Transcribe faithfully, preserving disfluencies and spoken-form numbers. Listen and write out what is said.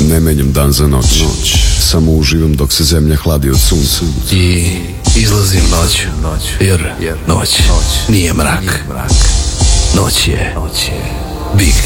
Ne menjam dan za noć, samo uživam dok se zemlja hladi od sunca. I izlazim noću, jer noć nije mrak. Noć je Big